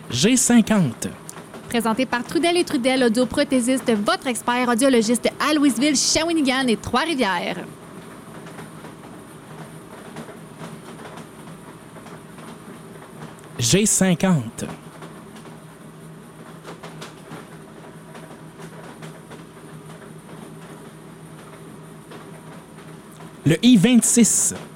G50. Présenté par Trudel et Trudel, audioprothésiste, votre expert audiologiste à Louisville, Shawinigan et Trois-Rivières. G50. Le I-26.